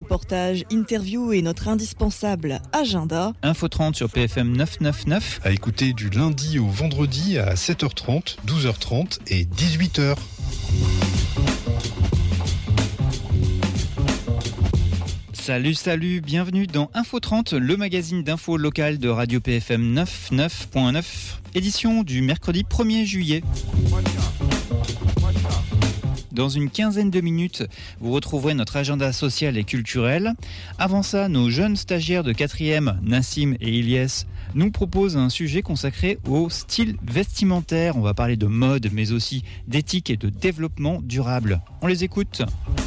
reportages, interviews et notre indispensable agenda. Info 30 sur PFM 999. À écouter du lundi au vendredi à 7h30, 12h30 et 18h. Salut, bienvenue dans Info 30, le magazine d'infos locales de Radio PFM 99.9, édition du mercredi 1er juillet. Dans une quinzaine de minutes, vous retrouverez notre agenda social et culturel. Avant ça, nos jeunes stagiaires de 4e, Nassim et Ilyes, nous proposent un sujet consacré au style vestimentaire. On va parler de mode, mais aussi d'éthique et de développement durable. On les écoute.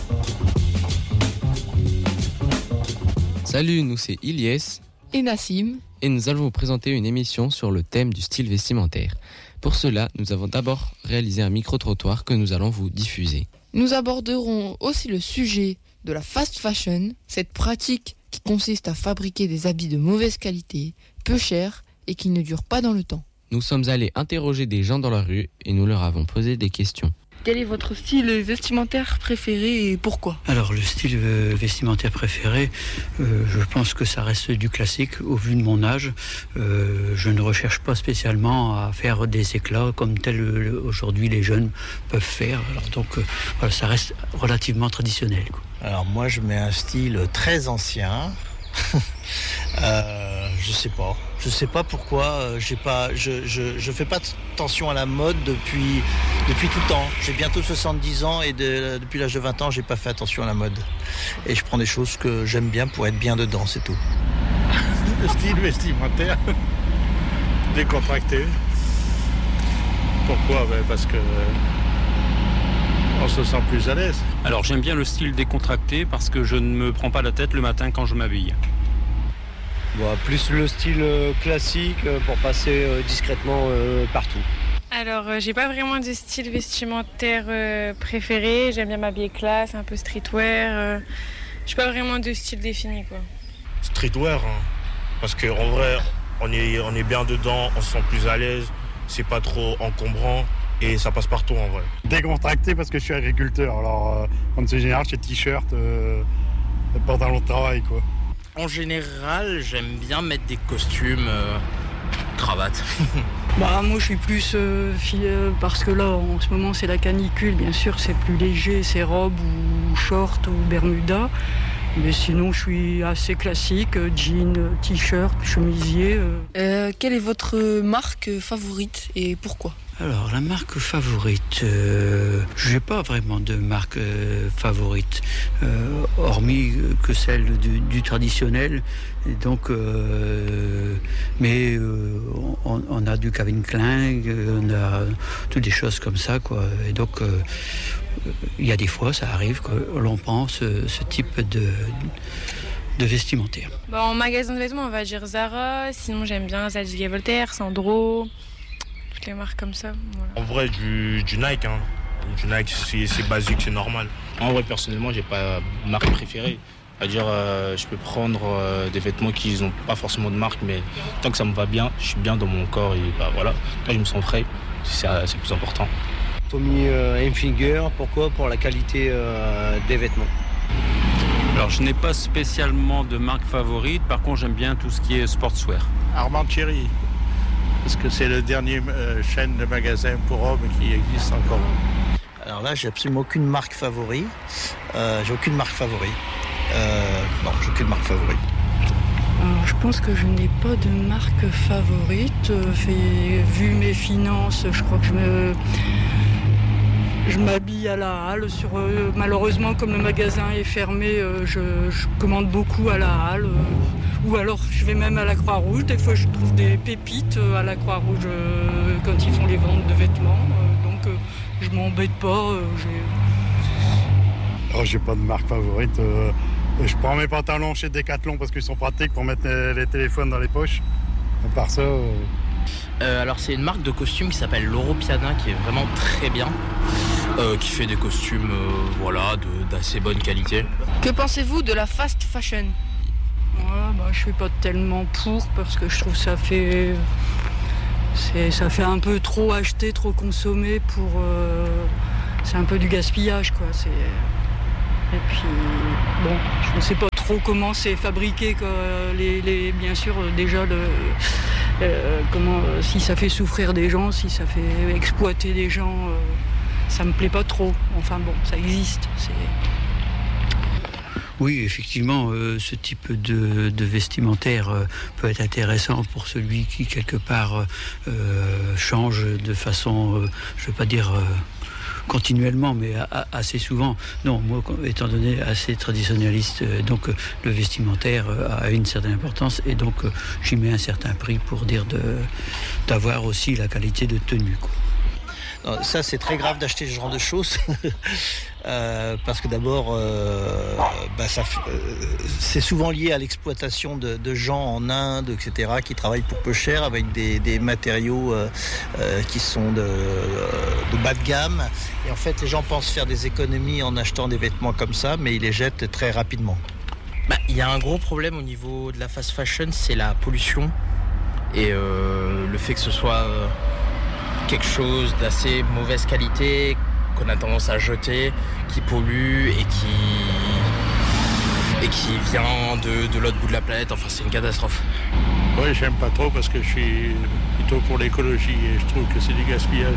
Salut, nous c'est Ilyes et Nassim et nous allons vous présenter une émission sur le thème du style vestimentaire. Pour cela, nous avons d'abord réalisé un micro-trottoir que nous allons vous diffuser. Nous aborderons aussi le sujet de la fast fashion, cette pratique qui consiste à fabriquer des habits de mauvaise qualité, peu chers et qui ne durent pas dans le temps. Nous sommes allés interroger des gens dans la rue et nous leur avons posé des questions. Quel est votre style vestimentaire préféré et pourquoi ? Alors le style vestimentaire préféré, je pense que ça reste du classique au vu de mon âge. Je ne recherche pas spécialement à faire des éclats comme tel aujourd'hui les jeunes peuvent faire. Alors donc voilà, ça reste relativement traditionnel, quoi. Alors moi je mets un style très ancien. Je sais pas pourquoi. Je fais pas attention à la mode depuis tout le temps. J'ai bientôt 70 ans et depuis l'âge de 20 ans, j'ai pas fait attention à la mode. Et je prends des choses que j'aime bien pour être bien dedans, c'est tout. Le style vestimentaire décontracté. Pourquoi ? Parce que on se sent plus à l'aise. Alors j'aime bien le style décontracté parce que je ne me prends pas la tête le matin quand je m'habille. Bon, plus le style classique pour passer discrètement partout. Alors j'ai pas vraiment de style vestimentaire préféré. J'aime bien m'habiller classe, un peu streetwear. J'ai pas vraiment de style défini, quoi. Streetwear, hein, parce qu'en vrai on est bien dedans, on se sent plus à l'aise, c'est pas trop encombrant. Et ça passe partout en vrai. Décontracté parce que je suis agriculteur. Alors, comme c'est général, j'ai t-shirt, pantalon de travail, quoi. En général, j'aime bien mettre des costumes, cravate. Moi, je suis plus parce que là, en ce moment, c'est la canicule. Bien sûr, c'est plus léger, c'est robe ou short ou bermuda. Mais sinon, je suis assez classique, jean, t-shirt, chemisier. Quelle est votre marque favorite et pourquoi ? Alors la marque favorite, je n'ai pas vraiment de marque favorite, hormis que celle du traditionnel. Et donc, mais on a du Calvin Klein, on a toutes des choses comme ça, quoi. Et donc, il y a des fois, ça arrive que l'on pense ce type de vestimentaire. En magasin de vêtements, on va dire Zara. Sinon, j'aime bien Zadig & Voltaire, Sandro. Les marques comme ça, voilà. En vrai, du Nike, hein. Du Nike, c'est basique, c'est normal. En vrai, personnellement, j'ai pas de marque préférée. C'est-à-dire, je peux prendre des vêtements qui n'ont pas forcément de marque, mais tant que ça me va bien, je suis bien dans mon corps et voilà. Quand je me sens frais, c'est le plus important. Tommy Hilfiger, pourquoi ? Pour la qualité des vêtements. Alors, je n'ai pas spécialement de marque favorite. Par contre, j'aime bien tout ce qui est sportswear. Armand Thierry. Parce que c'est le dernier chaîne de magasins pour hommes qui existe encore. Alors là, j'ai absolument aucune marque favorite. Non, j'ai aucune marque favorite. Alors, je pense que je n'ai pas de marque favorite. Vu mes finances, je crois que je m'habille à la halle. Malheureusement, comme le magasin est fermé, je commande beaucoup à la halle. Ou alors je vais même à la Croix-Rouge. Des fois je trouve des pépites à la Croix-Rouge quand ils font les ventes de vêtements. Donc je m'embête pas. J'ai pas de marque favorite. Je prends mes pantalons chez Decathlon parce qu'ils sont pratiques pour mettre les téléphones dans les poches. À part ça... Alors c'est une marque de costumes qui s'appelle l'Europiana qui est vraiment très bien. Qui fait des costumes d'assez bonne qualité. Que pensez-vous de la fast fashion ? Je suis pas tellement pour parce que je trouve que ça fait un peu trop acheter, trop consommer pour c'est un peu du gaspillage, quoi. Et puis bon, je ne sais pas trop comment c'est fabriqué, bien sûr déjà si ça fait souffrir des gens, si ça fait exploiter des gens, ça me plaît pas trop. Enfin bon, ça existe. Oui, effectivement, ce type de vestimentaire peut être intéressant pour celui qui, quelque part, change de façon, je ne veux pas dire continuellement, mais assez souvent. Non, moi, étant donné assez traditionnaliste, donc le vestimentaire a une certaine importance et donc j'y mets un certain prix pour dire d'avoir aussi la qualité de tenue, quoi. Ça, c'est très grave d'acheter ce genre de choses parce que d'abord, c'est souvent lié à l'exploitation de gens en Inde, etc., qui travaillent pour peu cher avec des matériaux qui sont de bas de gamme. Et en fait, les gens pensent faire des économies en achetant des vêtements comme ça, mais ils les jettent très rapidement. Il y a un gros problème au niveau de la fast fashion, c'est la pollution et le fait que ce soit quelque chose d'assez mauvaise qualité qu'on a tendance à jeter, qui pollue et qui vient de l'autre bout de la planète. Enfin, c'est une catastrophe. Oui, j'aime pas trop parce que je suis plutôt pour l'écologie et je trouve que c'est du gaspillage.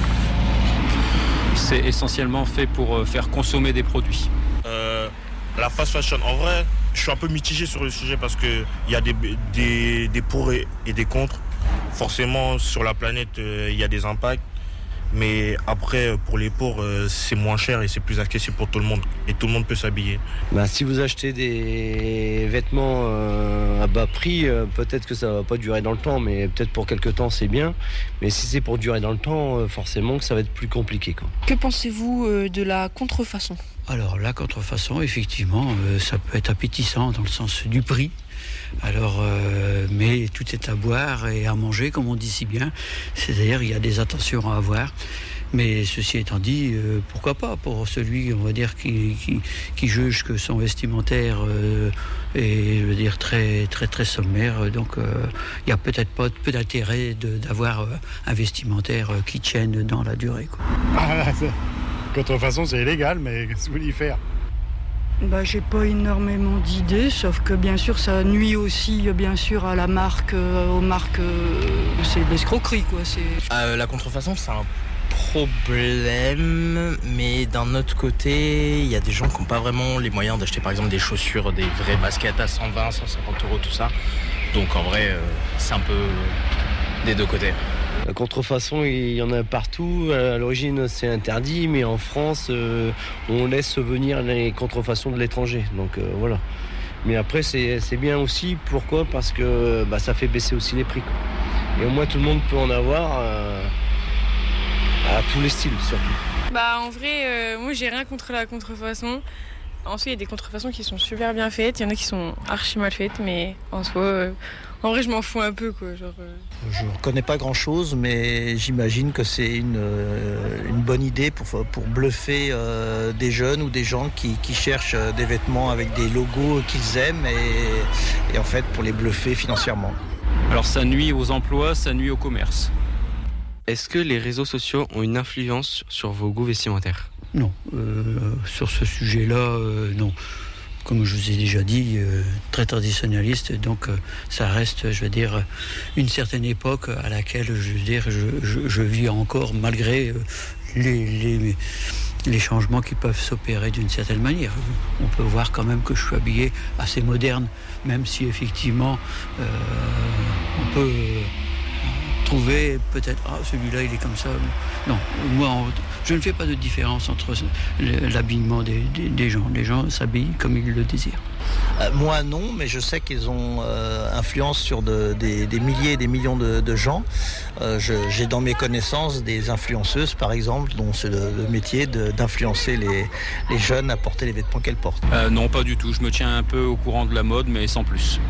C'est essentiellement fait pour faire consommer des produits. La fast fashion, en vrai, je suis un peu mitigé sur le sujet parce qu'il y a des pour et des contre. Forcément, sur la planète, il y a des impacts. Mais après, pour les pauvres, c'est moins cher et c'est plus accessible pour tout le monde. Et tout le monde peut s'habiller. Si vous achetez des vêtements à bas prix, peut-être que ça va pas durer dans le temps, mais peut-être pour quelques temps, c'est bien. Mais si c'est pour durer dans le temps, forcément que ça va être plus compliqué, quoi. Que pensez-vous de la contrefaçon ? Alors, la contrefaçon, effectivement, ça peut être appétissant dans le sens du prix. Alors, mais tout est à boire et à manger, comme on dit si bien. C'est-à-dire, il y a des attentions à avoir. Mais ceci étant dit, pourquoi pas pour celui, on va dire, qui juge que son vestimentaire est, je veux dire, très très très sommaire. Donc, il n'y a peut-être pas peu d'intérêt d'avoir un vestimentaire qui tienne dans la durée, quoi. Contrefaçon, c'est illégal, mais qu'est-ce que vous voulez y faire ? J'ai pas énormément d'idées, sauf que bien sûr ça nuit aussi bien sûr à la marque, aux marques, c'est de l'escroquerie, quoi. La contrefaçon, c'est un problème, mais d'un autre côté, il y a des gens qui n'ont pas vraiment les moyens d'acheter par exemple des chaussures, des vraies baskets à 120, 150 €, tout ça. Donc en vrai, c'est un peu des deux côtés. La contrefaçon, il y en a partout. À l'origine, c'est interdit, mais en France, on laisse venir les contrefaçons de l'étranger. Donc voilà. Mais après, c'est bien aussi. Pourquoi ? Parce que ça fait baisser aussi les prix, quoi. Et au moins, tout le monde peut en avoir à tous les styles, surtout. En vrai, moi, j'ai rien contre la contrefaçon. Ensuite, il y a des contrefaçons qui sont super bien faites. Il y en a qui sont archi mal faites, mais en soi... En vrai, je m'en fous un peu, quoi. Je ne reconnais pas grand-chose, mais j'imagine que c'est une bonne idée pour bluffer des jeunes ou des gens qui cherchent des vêtements avec des logos qu'ils aiment et en fait pour les bluffer financièrement. Alors ça nuit aux emplois, ça nuit au commerce. Est-ce que les réseaux sociaux ont une influence sur vos goûts vestimentaires ? Non, sur ce sujet-là, non. Comme je vous ai déjà dit, très traditionnaliste, donc ça reste, je veux dire, une certaine époque à laquelle, je veux dire, je vis encore malgré les changements qui peuvent s'opérer d'une certaine manière. On peut voir quand même que je suis habillé assez moderne, même si effectivement on peut trouver peut-être celui-là il est comme ça. Non, moi je ne fais pas de différence entre l'habillement des gens. Les gens s'habillent comme ils le désirent. Moi non, mais je sais qu'ils ont influence sur des milliers et des millions de gens. J'ai dans mes connaissances des influenceuses par exemple, dont c'est le métier d'influencer les jeunes à porter les vêtements qu'elles portent. Non, pas du tout. Je me tiens un peu au courant de la mode, mais sans plus.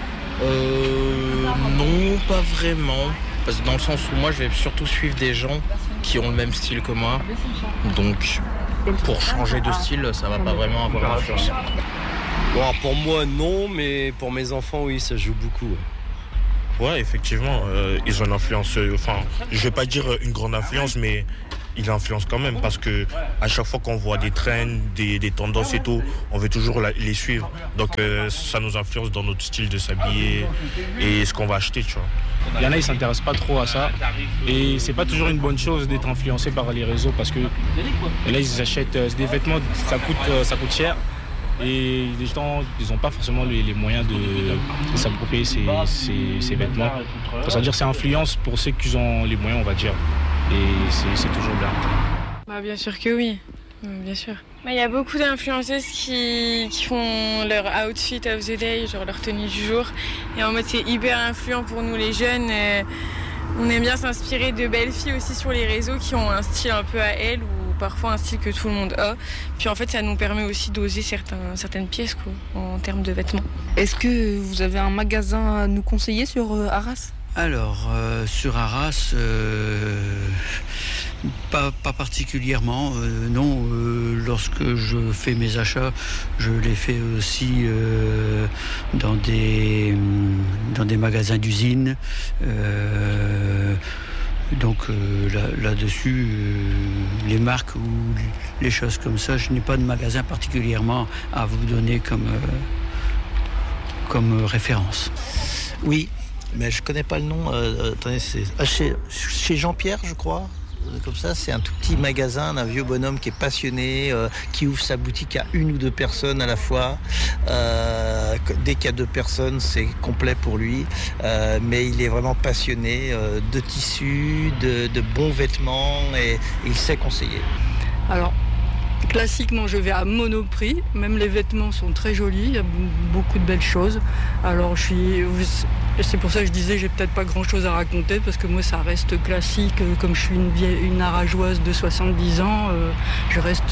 Non, pas vraiment. Parce que dans le sens où moi je vais surtout suivre des gens qui ont le même style que moi. Donc pour changer de style, ça va pas vraiment avoir d'influence. Bon, pour moi non, mais pour mes enfants oui, ça joue beaucoup. Ouais, effectivement, ils ont une influence, je vais pas dire une grande influence, mais il influence quand même parce que à chaque fois qu'on voit des trends, des tendances et tout, on veut toujours les suivre. Donc ça nous influence dans notre style de s'habiller et ce qu'on va acheter, tu vois. Il y en a, ils s'intéressent pas trop à ça et c'est pas toujours une bonne chose d'être influencé par les réseaux parce que là ils achètent des vêtements, ça coûte cher. Et les gens, ils n'ont pas forcément les moyens de s'approprier ces vêtements. C'est-à-dire que c'est influence pour ceux qui ont les moyens, on va dire. Et c'est toujours bien. Bah, bien sûr que oui, bien sûr. Il y a beaucoup d'influenceuses qui font leur outfit of the day, genre leur tenue du jour. Et en mode c'est hyper influent pour nous les jeunes. On aime bien s'inspirer de belles filles aussi sur les réseaux qui ont un style un peu à elles ou parfois un style que tout le monde a. Puis en fait, ça nous permet aussi d'oser certaines pièces quoi, en termes de vêtements. Est-ce que vous avez un magasin à nous conseiller sur Arras ? Alors, sur Arras, pas particulièrement, non. Lorsque je fais mes achats, je les fais aussi dans des magasins d'usine. Donc là-dessus, les marques ou les choses comme ça, je n'ai pas de magasin particulièrement à vous donner comme référence. Oui, mais je connais pas le nom. Attendez, c'est chez Jean-Pierre, je crois. Comme ça, c'est un tout petit magasin d'un vieux bonhomme qui est passionné, qui ouvre sa boutique à 1 ou 2 personnes à la fois. Dès qu'il y a 2 personnes, c'est complet pour lui. Mais il est vraiment passionné de tissus, de bons vêtements et il sait conseiller. Alors, classiquement, je vais à Monoprix. Même les vêtements sont très jolis. Il y a beaucoup de belles choses. Alors, c'est pour ça que je disais, j'ai peut-être pas grand-chose à raconter parce que moi, ça reste classique. Comme je suis une arageoise de 70 ans, je reste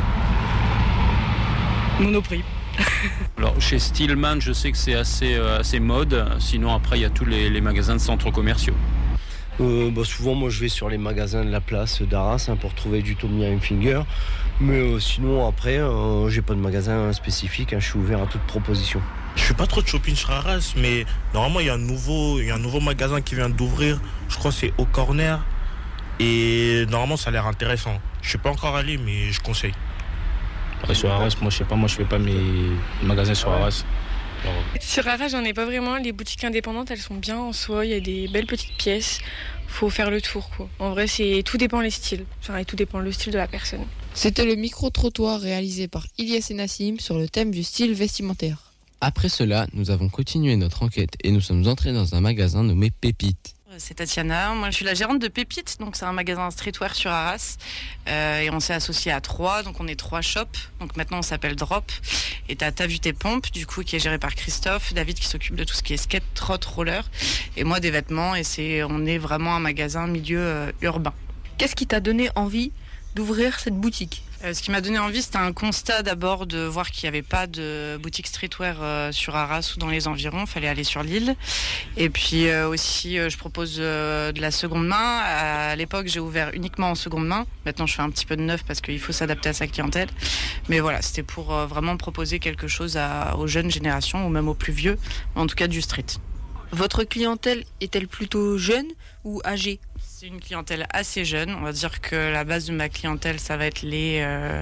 Monoprix. Alors, chez Stillman, je sais que c'est assez mode. Sinon, après, il y a tous les magasins de centres commerciaux. Souvent, moi, je vais sur les magasins de la place d'Arras pour trouver du Tommy Hilfiger. Mais sinon, après, j'ai pas de magasin spécifique. Je suis ouvert à toute proposition. Je fais pas trop de shopping sur Arras, mais normalement, il y a un nouveau magasin qui vient d'ouvrir. Je crois que c'est au Corner. Et normalement, ça a l'air intéressant. Je suis pas encore allé, mais je conseille. Après, sur Arras, moi, je fais pas mes magasins sur Arras. Sur Arras, j'en ai pas vraiment. Les boutiques indépendantes, elles sont bien en soi. Il y a des belles petites pièces. Faut faire le tour, quoi. En vrai, tout dépend les styles. Et tout dépend le style de la personne. C'était le micro-trottoir réalisé par Ilyes et Nassim sur le thème du style vestimentaire. Après cela, nous avons continué notre enquête et nous sommes entrés dans un magasin nommé Pépite. C'est Tatiana, moi je suis la gérante de Pépite, donc c'est un magasin streetwear sur Arras et on s'est associé à 3, donc on est 3 shops, donc maintenant on s'appelle Drop et t'as vu tes pompes du coup qui est géré par Christophe, David qui s'occupe de tout ce qui est skate, trot, roller et moi des vêtements et on est vraiment un magasin milieu urbain. Qu'est-ce qui t'a donné envie d'ouvrir cette boutique ? Ce qui m'a donné envie, c'était un constat d'abord de voir qu'il n'y avait pas de boutique streetwear sur Arras ou dans les environs. Il fallait aller sur l'île. Et puis aussi, je propose de la seconde main. À l'époque, j'ai ouvert uniquement en seconde main. Maintenant, je fais un petit peu de neuf parce qu'il faut s'adapter à sa clientèle. Mais voilà, c'était pour vraiment proposer quelque chose aux jeunes générations ou même aux plus vieux, en tout cas du street. Votre clientèle est-elle plutôt jeune ou âgée ? C'est une clientèle assez jeune. On va dire que la base de ma clientèle, ça va être les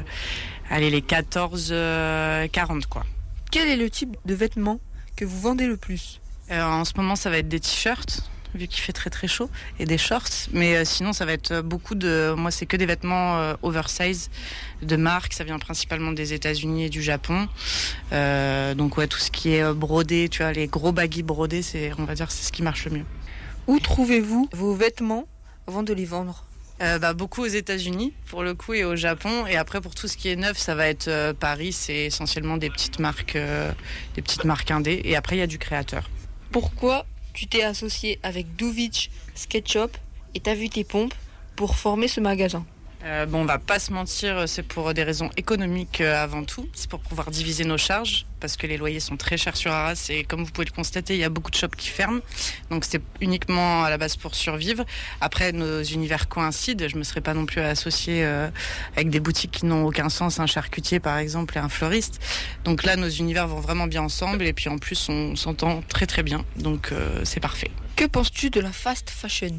14-40 quoi. Quel est le type de vêtements que vous vendez le plus ? En ce moment, ça va être des t-shirts, vu qu'il fait très très chaud, et des shorts. Mais sinon, ça va être beaucoup moi, c'est que des vêtements oversize de marque. Ça vient principalement des États-Unis et du Japon. Donc ouais, tout ce qui est brodé, tu vois, les gros baggy brodés, on va dire, c'est ce qui marche le mieux. Où trouvez-vous vos vêtements avant de les vendre ? Beaucoup aux États-Unis pour le coup et au Japon, et après pour tout ce qui est neuf, ça va être Paris, c'est essentiellement des petites marques indé, et après il y a du créateur. Pourquoi tu t'es associé avec Duvitch Skate Shop et t'as vu tes pompes pour former ce magasin ? On va pas se mentir, c'est pour des raisons économiques avant tout. C'est pour pouvoir diviser nos charges, parce que les loyers sont très chers sur Arras et comme vous pouvez le constater, il y a beaucoup de shops qui ferment. Donc c'est uniquement à la base pour survivre. Après, nos univers coïncident. Je me serais pas non plus associée avec des boutiques qui n'ont aucun sens, un charcutier par exemple et un fleuriste. Donc là, nos univers vont vraiment bien ensemble et puis en plus, on s'entend très très bien. Donc c'est parfait. Que penses-tu de la fast fashion ?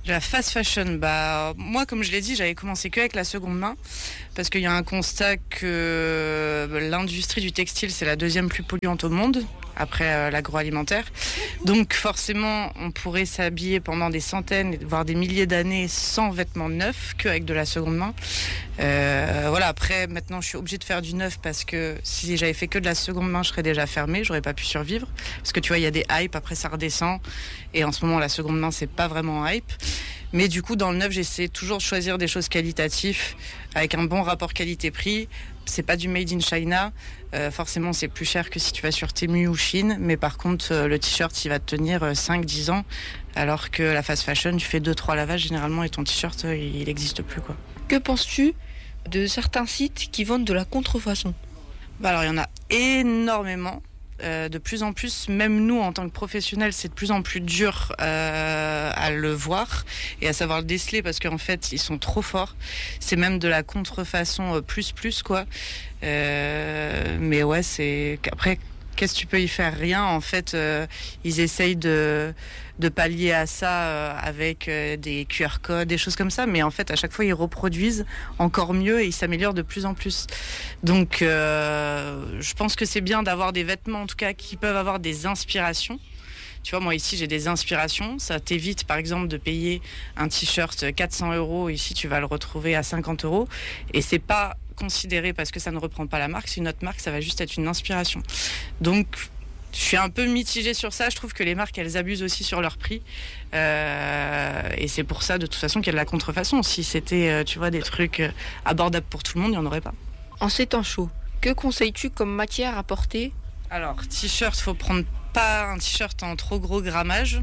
La fast fashion, moi comme je l'ai dit, j'avais commencé qu'avec la seconde main parce qu'il y a un constat que l'industrie du textile c'est la deuxième plus polluante au monde après l'agroalimentaire. Donc forcément on pourrait s'habiller pendant des centaines voire des milliers d'années sans vêtements neufs qu'avec de la seconde main. Après maintenant je suis obligée de faire du neuf parce que si j'avais fait que de la seconde main je serais déjà fermée, j'aurais pas pu survivre parce que tu vois il y a des hypes, après ça redescend et en ce moment la seconde main c'est pas vraiment hype. Mais du coup, dans le neuf, j'essaie toujours de choisir des choses qualitatives avec un bon rapport qualité-prix. C'est pas du made in China. Forcément, c'est plus cher que si tu vas sur Temu ou Chine. Mais par contre, le t-shirt, il va te tenir 5-10 ans. Alors que la fast fashion, tu fais 2-3 lavages généralement et ton t-shirt, il n'existe plus, quoi. Que penses-tu de certains sites qui vendent de la contrefaçon ? Alors, il y en a énormément. De plus en plus, même nous en tant que professionnels, c'est de plus en plus dur à le voir et à savoir le déceler parce qu'en fait ils sont trop forts. C'est même de la contrefaçon plus quoi. Mais ouais, c'est après qu'est-ce que tu peux y faire? Rien en fait. Ils essayent de pallier à ça avec des QR codes, des choses comme ça, mais en fait à chaque fois ils reproduisent encore mieux et ils s'améliorent de plus en plus. Donc je pense que c'est bien d'avoir des vêtements en tout cas qui peuvent avoir des inspirations. Tu vois, moi ici j'ai des inspirations, ça t'évite par exemple de payer un t-shirt 400 €, ici tu vas le retrouver à 50 € et c'est pas considéré parce que ça ne reprend pas la marque, c'est une autre marque, ça va juste être une inspiration. Donc je suis un peu mitigée sur ça, je trouve que les marques elles abusent aussi sur leur prix et c'est pour ça de toute façon qu'il y a de la contrefaçon. Si c'était tu vois des trucs abordables pour tout le monde, il n'y en aurait pas. En ces temps chauds, que conseilles-tu comme matière à porter ? Alors t-shirt, faut prendre pas un t-shirt en trop gros grammage,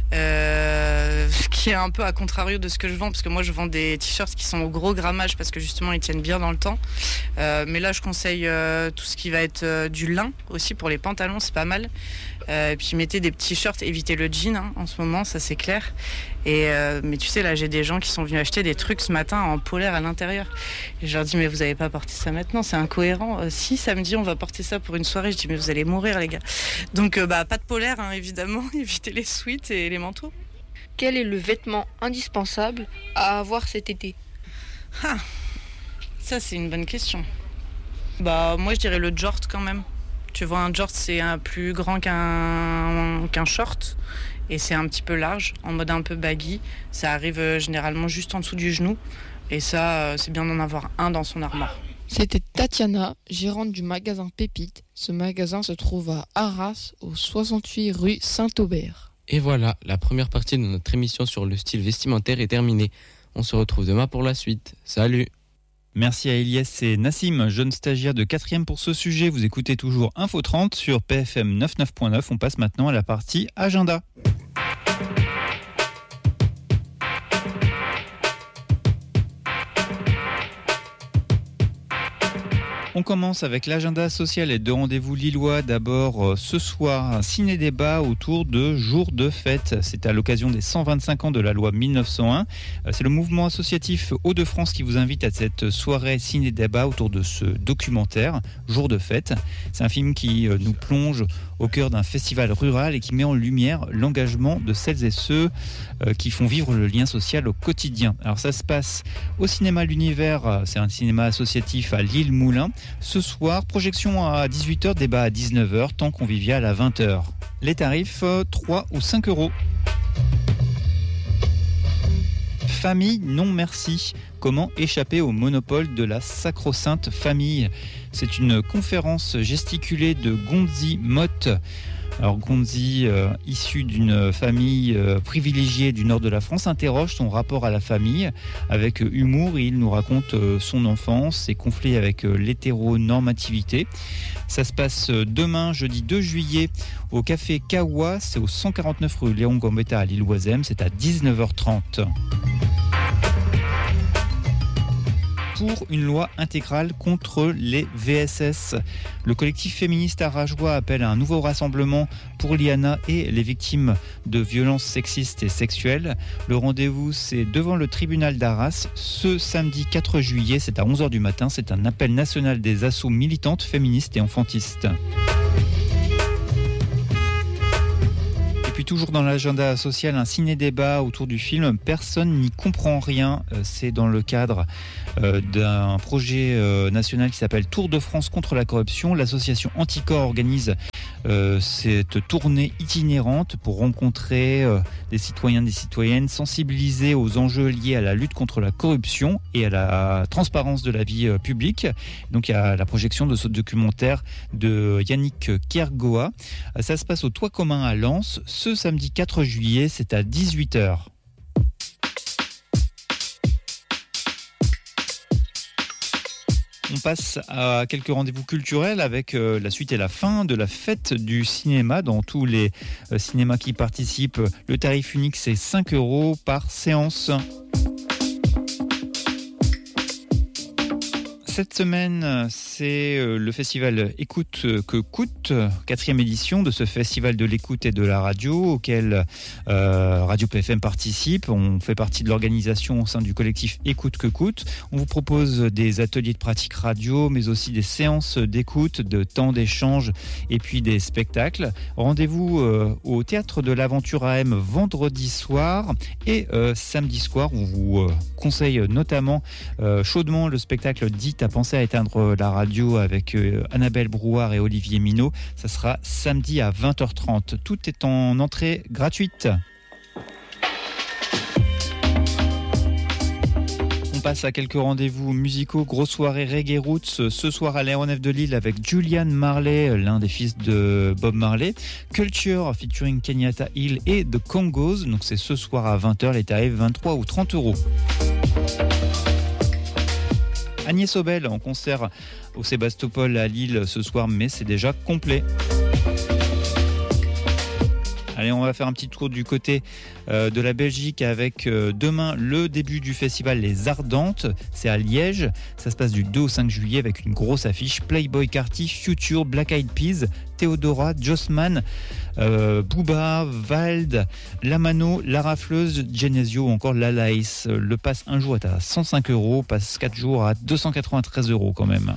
ce qui est un peu à contrario de ce que je vends parce que moi je vends des t-shirts qui sont au gros grammage parce que justement ils tiennent bien dans le temps, mais là je conseille tout ce qui va être du lin aussi pour les pantalons, c'est pas mal. Et puis mettez des petits shirts, évitez le jean en ce moment, ça c'est clair. Et mais tu sais là j'ai des gens qui sont venus acheter des trucs ce matin en polaire à l'intérieur et je leur dis mais vous avez pas porté ça maintenant, c'est incohérent. Si samedi on va porter ça pour une soirée, je dis mais vous allez mourir les gars. Donc pas de polaire évidemment, évitez les sweats et les manteaux. Quel est le vêtement indispensable à avoir cet été ? Ça c'est une bonne question. Moi je dirais le jort quand même. Tu vois, un jort c'est un plus grand qu'un short et c'est un petit peu large, en mode un peu baggy. Ça arrive généralement juste en dessous du genou et ça c'est bien d'en avoir un dans son armoire. C'était Tatiana, gérante du magasin Pépite. Ce magasin se trouve à Arras, au 68 rue Saint-Aubert. Et voilà, la première partie de notre émission sur le style vestimentaire est terminée. On se retrouve demain pour la suite. Salut! Merci à Elias et Nassim, jeunes stagiaires de 4e pour ce sujet. Vous écoutez toujours Info 30 sur PFM 99.9. On passe maintenant à la partie agenda. On commence avec l'agenda social et deux rendez-vous lillois. D'abord, ce soir, un ciné-débat autour de Jour de fête. C'est à l'occasion des 125 ans de la loi 1901. C'est le mouvement associatif Hauts-de-France qui vous invite à cette soirée ciné-débat autour de ce documentaire, Jour de fête. C'est un film qui nous plonge au cœur d'un festival rural et qui met en lumière l'engagement de celles et ceux qui font vivre le lien social au quotidien. Alors ça se passe au cinéma L'Univers, c'est un cinéma associatif à Lille-Moulin. Ce soir, projection à 18h, débat à 19h, temps convivial à 20h. Les tarifs, 3 ou 5 €. Famille, non merci. Comment échapper au monopole de la sacro-sainte famille ? C'est une conférence gesticulée de Gonzi Motte. Alors Gonzi, issu d'une famille privilégiée du nord de la France, interroge son rapport à la famille avec humour. Il nous raconte son enfance, ses conflits avec l'hétéronormativité. Ça se passe demain, jeudi 2 juillet, au Café Kawa. C'est au 149 rue Léon Gambetta à L'Île-Oisem. C'est à 19h30. Pour une loi intégrale contre les VSS. Le collectif féministe Arajois appelle à un nouveau rassemblement pour Liana et les victimes de violences sexistes et sexuelles. Le rendez-vous, c'est devant le tribunal d'Arras ce samedi 4 juillet. C'est à 11h du matin. C'est un appel national des assauts militantes, féministes et enfantistes. Et puis toujours dans l'agenda social, un ciné-débat autour du film Personne n'y comprend rien. C'est dans le cadre d'un projet national qui s'appelle Tour de France contre la corruption. L'association Anticorps organise cette tournée itinérante pour rencontrer des citoyens, des citoyennes, sensibiliser aux enjeux liés à la lutte contre la corruption et à la transparence de la vie publique. Donc il y a la projection de ce documentaire de Yannick Kergoa. Ça se passe au Toit commun à Lens ce samedi 4 juillet, c'est à 18h. On passe à quelques rendez-vous culturels avec la suite et la fin de la fête du cinéma dans tous les cinémas qui participent. Le tarif unique, c'est 5 € par séance. Cette semaine, c'est le festival Écoute que coûte, 4e édition de ce festival de l'écoute et de la radio auquel Radio PFM participe. On fait partie de l'organisation au sein du collectif Écoute que coûte. On vous propose des ateliers de pratique radio, mais aussi des séances d'écoute, de temps d'échange et puis des spectacles. Rendez-vous au Théâtre de l'Aventure AM vendredi soir et samedi soir. On vous conseille notamment chaudement le spectacle dit à penser à éteindre la radio avec Annabelle Brouard et Olivier Minot. Ça sera samedi à 20h30. Tout est en entrée gratuite. On passe à quelques rendez-vous musicaux. Grosse soirée Reggae Roots ce soir à l'Aéronef de Lille avec Julian Marley, l'un des fils de Bob Marley. Culture featuring Kenyatta Hill et The Congos. Donc c'est ce soir à 20h. Les tarifs 23 ou 30 €. Agnès Obel en concert au Sébastopol à Lille ce soir, mais c'est déjà complet. Allez, on va faire un petit tour du côté de la Belgique avec demain le début du festival Les Ardentes. C'est à Liège. Ça se passe du 2 au 5 juillet avec une grosse affiche. Playboi Carti, Future, Black Eyed Peas, Theodora, Jossman, Booba, Vald, Lamano, La Rafleuse, Genesio ou encore Lalaïs. Le pass un jour est à 105 €, pass 4 jours à 293 € quand même.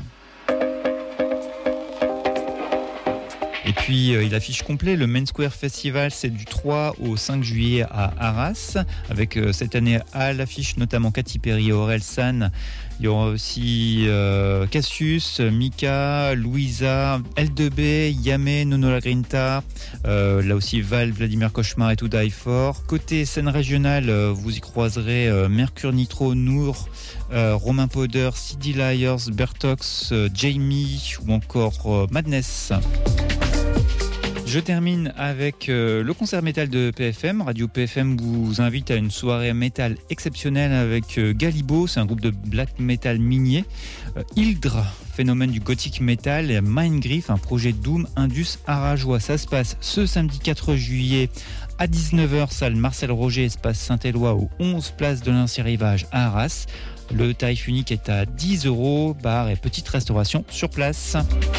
Et puis, il affiche complet. Le Main Square Festival, c'est du 3 au 5 juillet à Arras, avec cette année à l'affiche notamment Katy Perry et Orelsan. Il y aura aussi Cassius, Mika, Louisa, L2B, Yamé, Nono Lagrinta, là aussi Val, Vladimir Cauchemar et To Die For. Côté scène régionale, vous y croiserez Mercure Nitro, Nour, Romain Poder, CD Liars, Bertox, Jamie ou encore Madness. Je termine avec le concert métal de PFM. Radio PFM vous invite à une soirée métal exceptionnelle avec Galibo, c'est un groupe de black metal minier. Hildre, phénomène du gothic metal, et Mindgriff, un projet doom indus arajois. Ça se passe ce samedi 4 juillet à 19h, salle Marcel Roger, espace Saint-Éloi, au 11 place de l'Ancien Rivage à Arras. Le tarif unique est à 10 €, bar et petite restauration sur place.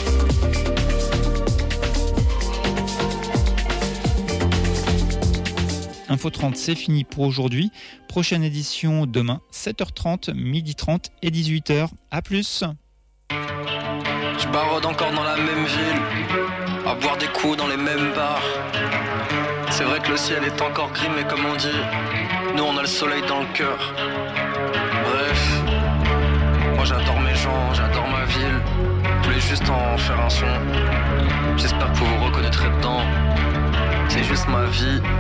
Info 30, c'est fini pour aujourd'hui. Prochaine édition demain, 7h30, 12h30 et 18h. À plus. Je barode encore dans la même ville, à boire des coups dans les mêmes bars. C'est vrai que le ciel est encore gris, mais comme on dit, nous on a le soleil dans le cœur. Bref, moi j'adore mes gens, j'adore ma ville. Je voulais juste en faire un son. J'espère que vous vous reconnaîtrez dedans. C'est juste ma vie.